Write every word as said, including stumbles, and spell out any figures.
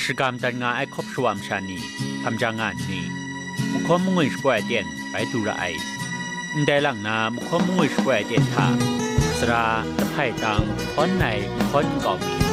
สกรรมจัดงานไอครบชวามชานีทำจางานนี้มุขมุ่งสกวเดียนไปดูระไอได้หลังนามุขมุ่งสกวเดียนทาสระตะไผ่ตังค้อนในค้อนกอมี